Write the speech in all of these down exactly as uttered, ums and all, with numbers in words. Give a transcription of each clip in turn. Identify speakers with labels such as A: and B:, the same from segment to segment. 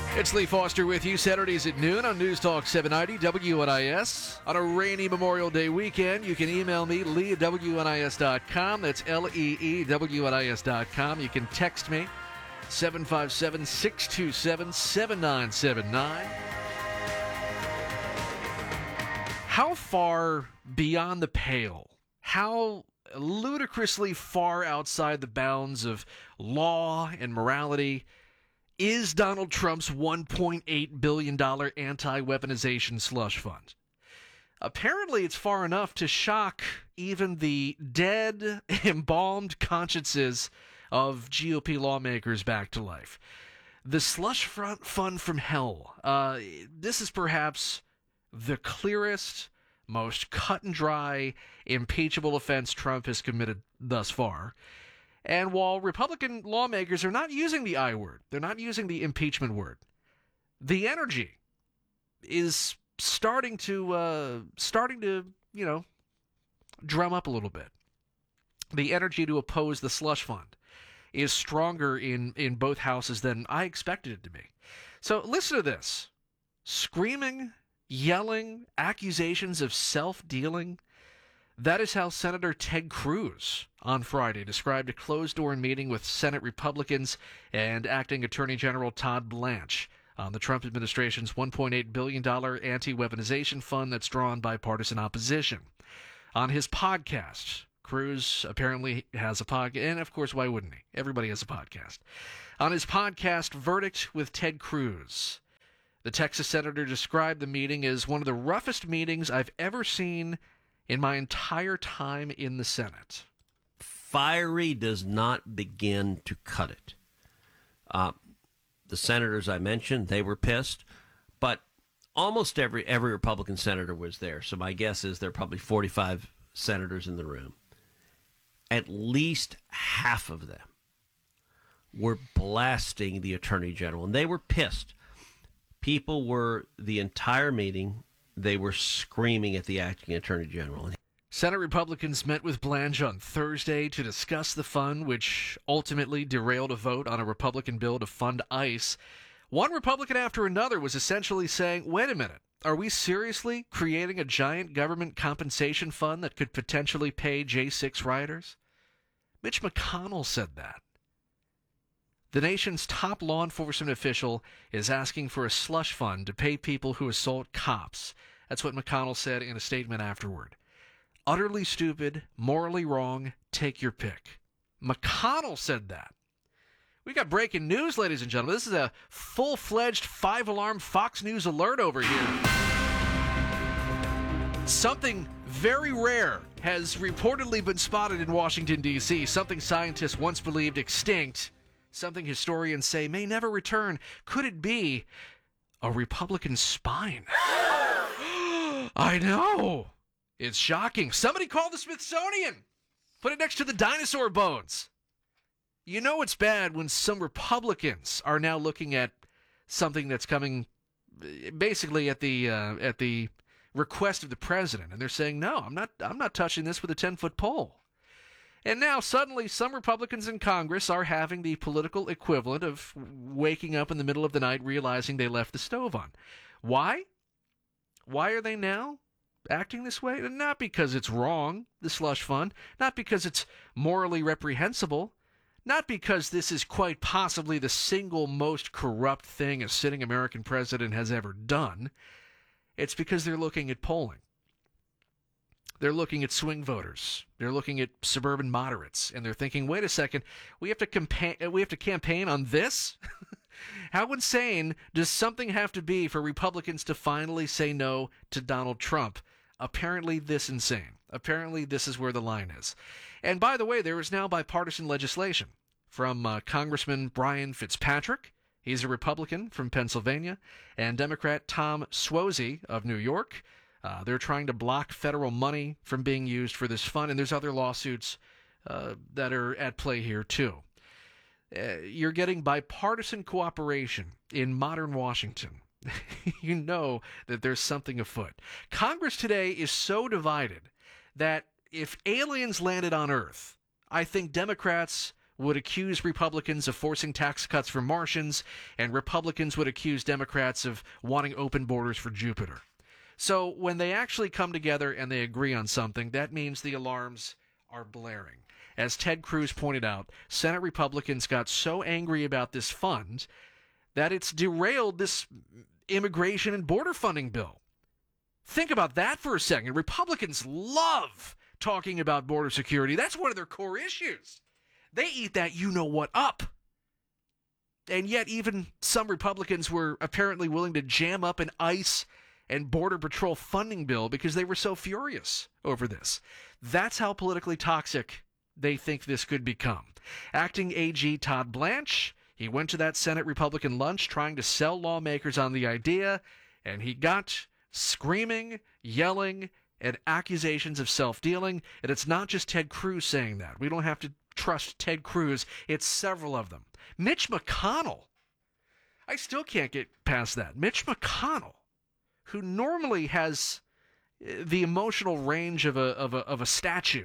A: It's Lee Foster with you Saturdays at noon on News Talk seven ninety W N I S. On a rainy Memorial Day weekend, you can email me, lee at W N I S dot com. That's L E E W N I S dot com. You can text me, seven five seven, six two seven, seven nine seven nine. How far beyond the pale, how ludicrously far outside the bounds of law and morality is Donald Trump's one point eight billion dollars anti-weaponization slush fund? Apparently, it's far enough to shock even the dead, embalmed consciences of G O P lawmakers back to life. The slush fund from hell. Uh, this is perhaps the clearest, most cut and dry, impeachable offense Trump has committed thus far. And while Republican lawmakers are not using the I word, they're not using the impeachment word, the energy is starting to, uh, starting to, you know, drum up a little bit. The energy to oppose the slush fund is stronger in, in both houses than I expected it to be. So listen to this. Screaming, yelling, accusations of self-dealing. That is how Senator Ted Cruz on Friday described a closed-door meeting with Senate Republicans and Acting Attorney General Todd Blanche on the Trump administration's one point eight billion dollars anti-weaponization fund that's drawn bipartisan opposition. On his podcast, Cruz apparently has a podcast, and of course, why wouldn't he? Everybody has a podcast. On his podcast, Verdict with Ted Cruz, the Texas senator described the meeting as one of the roughest meetings I've ever seen in my entire time in the Senate.
B: Fiery does not begin to cut it. Uh, the senators I mentioned, they were pissed, but almost every every Republican senator was there. So my guess is there are probably forty-five senators in the room. At least half of them were blasting the Attorney General, and they were pissed. People were, the entire meeting, they were screaming at the acting Attorney General.
A: Senate Republicans met with Blanche on Thursday to discuss the fund, which ultimately derailed a vote on a Republican bill to fund ICE. One Republican after another was essentially saying, wait a minute, are we seriously creating a giant government compensation fund that could potentially pay J six rioters? Mitch McConnell said that. The nation's top law enforcement official is asking for a slush fund to pay people who assault cops. That's what McConnell said in a statement afterward. Utterly stupid, morally wrong, take your pick. McConnell said that. We got breaking news, ladies and gentlemen. This is a full-fledged five-alarm Fox News alert over here. Something very rare has reportedly been spotted in Washington, D C, something scientists once believed extinct, something historians say may never return. Could it be a Republican spine? I know. It's shocking. Somebody call the Smithsonian. Put it next to the dinosaur bones. You know it's bad when some Republicans are now looking at something that's coming basically at the uh, at the request of the president, and they're saying, no, I'm not I'm not touching this with a ten-foot pole. And now, suddenly, some Republicans in Congress are having the political equivalent of waking up in the middle of the night realizing they left the stove on. Why? Why are they now acting this way? Not because it's wrong, the slush fund. Not because it's morally reprehensible. Not because this is quite possibly the single most corrupt thing a sitting American president has ever done. It's because they're looking at polling. They're looking at swing voters. They're looking at suburban moderates, and they're thinking, wait a second, we have to campa- we have to campaign on this? How insane does something have to be for Republicans to finally say no to Donald Trump? Apparently this insane. Apparently this is where the line is. And by the way, there is now bipartisan legislation from uh, Congressman Brian Fitzpatrick. He's a Republican from Pennsylvania, and Democrat Tom Suozzi of New York. Uh, they're trying to block federal money from being used for this fund, and there's other lawsuits uh, that are at play here, too. Uh, you're getting bipartisan cooperation in modern Washington. You know that there's something afoot. Congress today is so divided that if aliens landed on Earth, I think Democrats would accuse Republicans of forcing tax cuts for Martians, and Republicans would accuse Democrats of wanting open borders for Jupiter. So when they actually come together and they agree on something, that means the alarms are blaring. As Ted Cruz pointed out, Senate Republicans got so angry about this fund that it's derailed this immigration and border funding bill. Think about that for a second. Republicans love talking about border security. That's one of their core issues. They eat that you-know-what up. And yet even some Republicans were apparently willing to jam up an ICE and Border Patrol funding bill because they were so furious over this. That's how politically toxic they think this could become. Acting A G Todd Blanche, he went to that Senate Republican lunch trying to sell lawmakers on the idea, and he got screaming, yelling, and accusations of self-dealing. And it's not just Ted Cruz saying that. We don't have to trust Ted Cruz. It's several of them. Mitch McConnell. I still can't get past that. Mitch McConnell, who normally has the emotional range of a of a of a statue,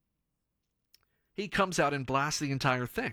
A: he comes out and blasts the entire thing.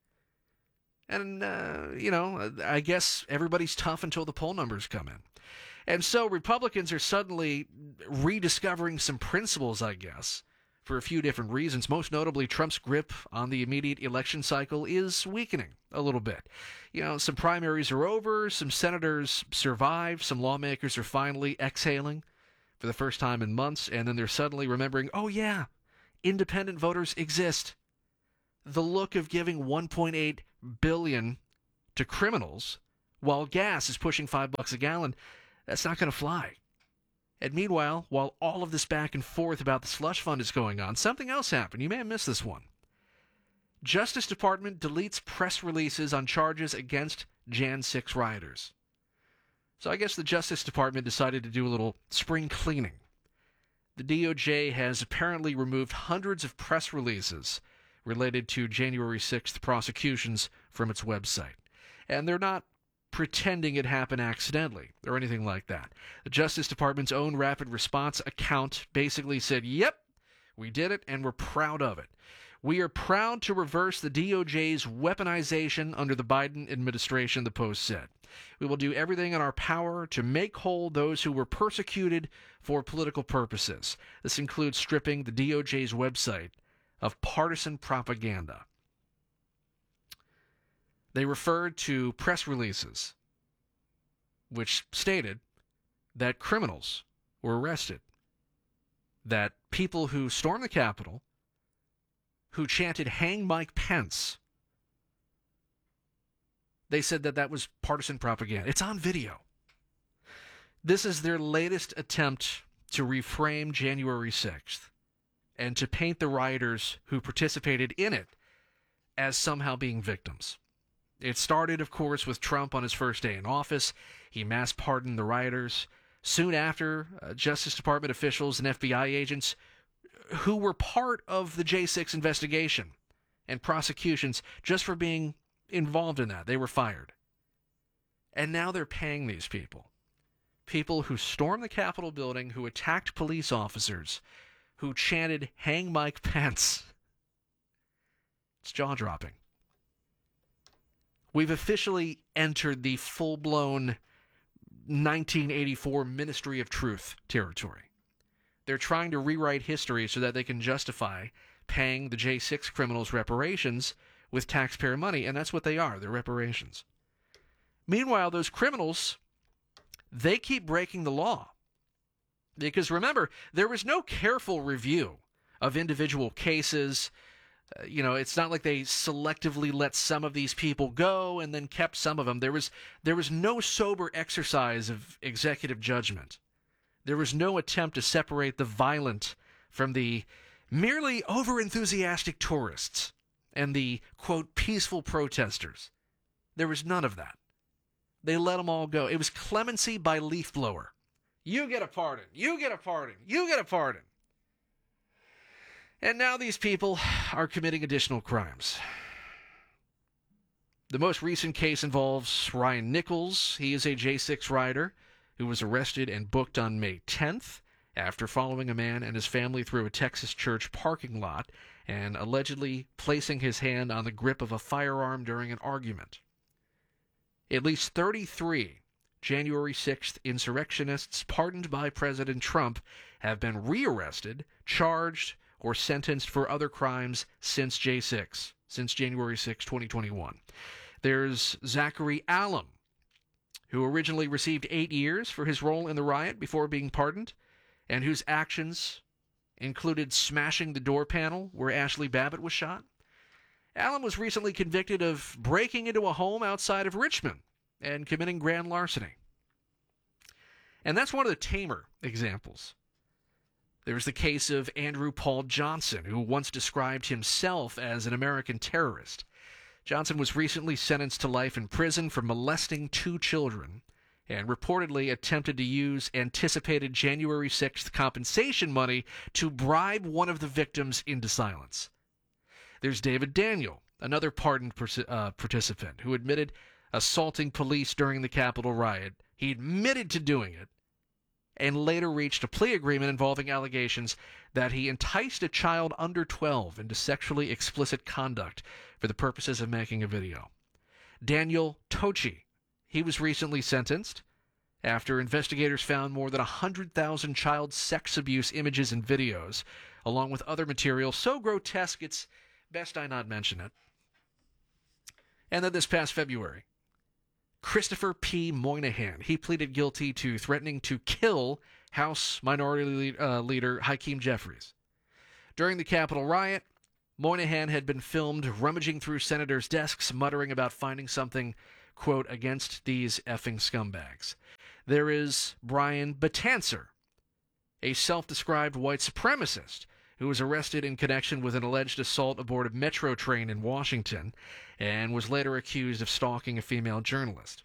A: And uh, you know, I guess everybody's tough until the poll numbers come in. And so Republicans are suddenly rediscovering some principles, I guess, for a few different reasons. Most notably, Trump's grip on the immediate election cycle is weakening a little bit. You know, some primaries are over, some senators survived, some lawmakers are finally exhaling for the first time in months, and then they're suddenly remembering, oh yeah, independent voters exist. The look of giving one point eight billion dollars to criminals while gas is pushing five bucks a gallon, that's not going to fly. And meanwhile, while all of this back and forth about the slush fund is going on, something else happened. You may have missed this one. Justice Department deletes press releases on charges against January sixth rioters. So I guess the Justice Department decided to do a little spring cleaning. The D O J has apparently removed hundreds of press releases related to January sixth prosecutions from its website. And they're not pretending it happened accidentally or anything like that. The Justice Department's own rapid response account basically said, yep, we did it and we're proud of it. We are proud to reverse the D O J's weaponization under the Biden administration, the Post said. We will do everything in our power to make whole those who were persecuted for political purposes. This includes stripping the D O J's website of partisan propaganda. They referred to press releases which stated that criminals were arrested, that people who stormed the Capitol, who chanted "Hang Mike Pence," they said that that was partisan propaganda. It's on video. This is their latest attempt to reframe January sixth and to paint the rioters who participated in it as somehow being victims. It started, of course, with Trump on his first day in office. He mass pardoned the rioters. Soon after, uh, Justice Department officials and F B I agents who were part of the J six investigation and prosecutions just for being involved in that, they were fired. And now they're paying these people. People who stormed the Capitol building, who attacked police officers, who chanted "Hang Mike Pence." It's jaw-dropping. We've officially entered the full-blown nineteen eighty-four Ministry of Truth territory. They're trying to rewrite history so that they can justify paying the J six criminals reparations with taxpayer money, and that's what they are. They're reparations. Meanwhile, those criminals, they keep breaking the law. Because remember, there was no careful review of individual cases. Uh, you know, it's not like they selectively let some of these people go and then kept some of them. There was there was no sober exercise of executive judgment. There was no attempt to separate the violent from the merely overenthusiastic tourists and the, quote, peaceful protesters. There was none of that. They let them all go. It was clemency by leaf blower. You get a pardon. You get a pardon. You get a pardon. And now these people are committing additional crimes. The most recent case involves Ryan Nichols. He is a J six rider who was arrested and booked on May tenth after following a man and his family through a Texas church parking lot and allegedly placing his hand on the grip of a firearm during an argument. At least thirty-three January sixth insurrectionists pardoned by President Trump have been rearrested, charged, or sentenced for other crimes since J six, since January sixth, twenty twenty-one. There's Zachary Allam, who originally received eight years for his role in the riot before being pardoned, and whose actions included smashing the door panel where Ashley Babbitt was shot. Allam was recently convicted of breaking into a home outside of Richmond and committing grand larceny. And that's one of the tamer examples. There's the case of Andrew Paul Johnson, who once described himself as an American terrorist. Johnson was recently sentenced to life in prison for molesting two children and reportedly attempted to use anticipated January sixth compensation money to bribe one of the victims into silence. There's David Daniel, another pardoned pers- uh, participant, who admitted assaulting police during the Capitol riot. He admitted to doing it and later reached a plea agreement involving allegations that he enticed a child under twelve into sexually explicit conduct for the purposes of making a video. Daniel Tochi, he was recently sentenced after investigators found more than one hundred thousand child sex abuse images and videos, along with other material so grotesque it's best I not mention it. And then this past February, Christopher P. Moynihan, he pleaded guilty to threatening to kill House Minority Lead, uh, Leader Hakeem Jeffries. During the Capitol riot, Moynihan had been filmed rummaging through senators' desks, muttering about finding something, quote, against these effing scumbags. There is Brian Betancer, a self-described white supremacist who was arrested in connection with an alleged assault aboard a metro train in Washington and was later accused of stalking a female journalist.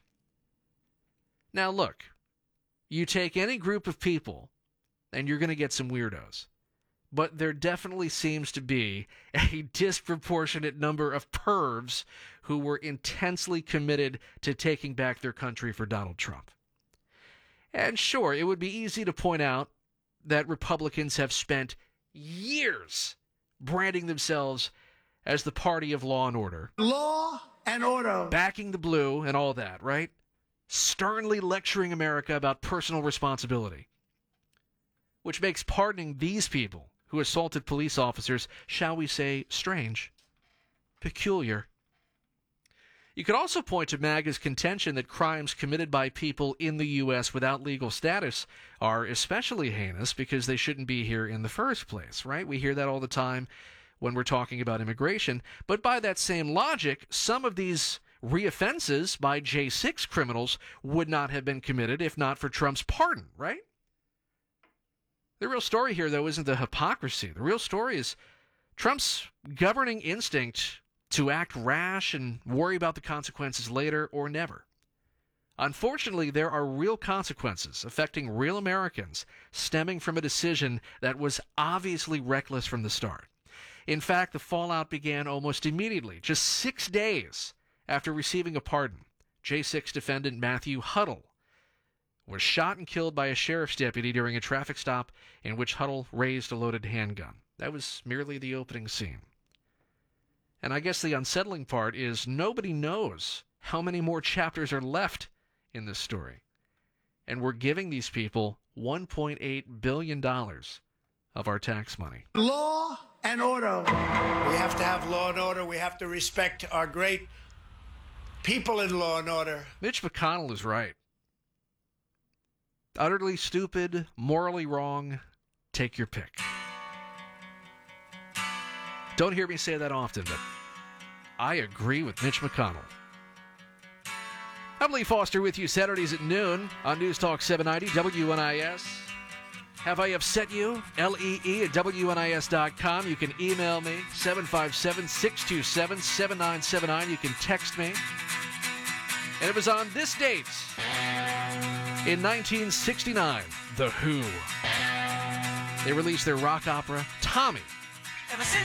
A: Now look, you take any group of people and you're going to get some weirdos. But there definitely seems to be a disproportionate number of pervs who were intensely committed to taking back their country for Donald Trump. And sure, it would be easy to point out that Republicans have spent years branding themselves as the party of law and order.
C: Law and order.
A: Backing the blue and all that, right? Sternly lecturing America about personal responsibility. Which makes pardoning these people who assaulted police officers, shall we say, strange, peculiar. You could also point to MAGA's contention that crimes committed by people in the U S without legal status are especially heinous because they shouldn't be here in the first place, right? We hear that all the time when we're talking about immigration. But by that same logic, some of these reoffenses by J six criminals would not have been committed if not for Trump's pardon, right? The real story here, though, isn't the hypocrisy. The real story is Trump's governing instinct to act rash and worry about the consequences later or never. Unfortunately, there are real consequences affecting real Americans stemming from a decision that was obviously reckless from the start. In fact, the fallout began almost immediately, just six days after receiving a pardon. J six defendant Matthew Huddle was shot and killed by a sheriff's deputy during a traffic stop in which Huddle raised a loaded handgun. That was merely the opening scene. And I guess the unsettling part is nobody knows how many more chapters are left in this story. And we're giving these people one point eight billion dollars of our tax money.
C: Law and order. We have to have law and order. We have to respect our great people in law and order.
A: Mitch McConnell is right. Utterly stupid, morally wrong, take your pick. Don't hear me say that often, but I agree with Mitch McConnell. I'm Lee Foster with you Saturdays at noon on News Talk seven ninety W N I S. Have I upset you? L E E at W N I S dot com. You can email me, seven five seven, six two seven, seven nine seven nine. You can text me. And it was on this date in nineteen sixty-nine, The Who. They released their rock opera, Tommy.